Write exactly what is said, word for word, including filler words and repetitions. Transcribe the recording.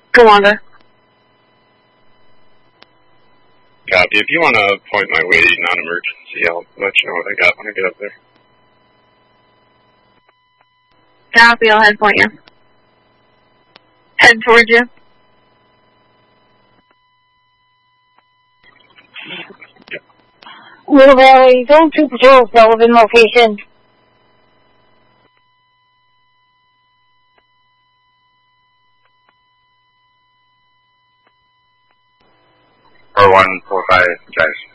Commander. Copy. If you want to point my way non-emergency, I'll let you know what I got when I get up there. Copy, I'll head point you. Head towards you. Little Valley, zone two patrol Sullivan location. four one four five, guys.